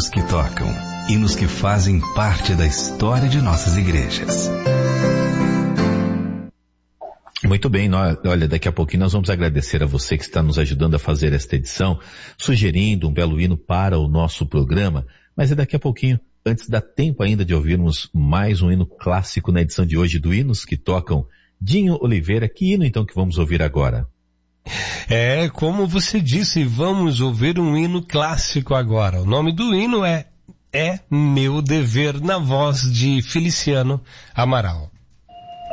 que tocam, hinos que fazem parte da história de nossas igrejas. Muito bem, olha, daqui a pouquinho nós vamos agradecer a você que está nos ajudando a fazer esta edição, sugerindo um belo hino para o nosso programa, mas é daqui a pouquinho, antes dá tempo ainda de ouvirmos mais um hino clássico na edição de hoje do Hinos que Tocam. Dinho Oliveira, que hino então que vamos ouvir agora? Como você disse, vamos ouvir um hino clássico agora. O nome do hino é Meu Dever, na voz de Feliciano Amaral.